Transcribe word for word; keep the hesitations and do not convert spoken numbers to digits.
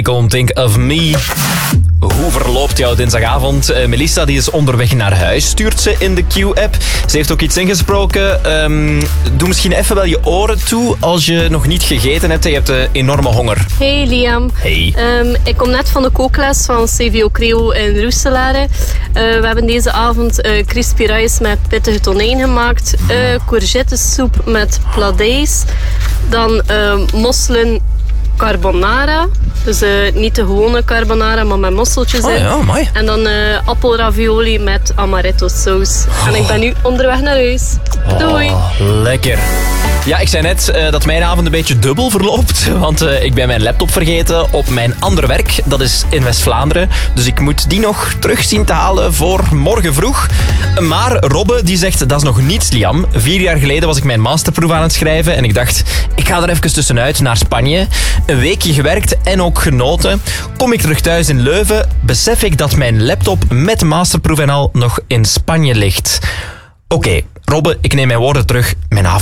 Think of Me. Hoe verloopt jouw dinsdagavond? Uh, Melissa die is onderweg naar huis, stuurt ze in de Q-app. Ze heeft ook iets ingesproken. Um, doe misschien even wel je oren toe als je nog niet gegeten hebt en je hebt een enorme honger. Hey Liam. Hey. Um, ik kom net van de kookles van C V O Creo in Roeselare. Uh, we hebben deze avond uh, crispy rice met pittige tonijn gemaakt. Uh, courgettesoep met pladijs. Dan uh, mosselen carbonara. Dus uh, niet de gewone carbonara, maar met mosseltjes oh, in. Ja, mooi. En dan uh, appelravioli met amaretto saus. Oh. En ik ben nu onderweg naar huis. Doei. Oh, lekker. Ja, ik zei net uh, dat mijn avond een beetje dubbel verloopt. Want uh, ik ben mijn laptop vergeten op mijn andere werk. Dat is in West-Vlaanderen. Dus ik moet die nog terug zien te halen voor morgen vroeg. Maar Robbe die zegt, dat is nog niets, Liam. Vier jaar geleden was ik mijn masterproef aan het schrijven. En ik dacht, ik ga er even tussenuit naar Spanje. Een weekje gewerkt en ook genoten. Kom ik terug thuis in Leuven, besef ik dat mijn laptop met masterproef en al nog in Spanje ligt. Oké, okay, Robbe, ik neem mijn woorden terug. Mijn avond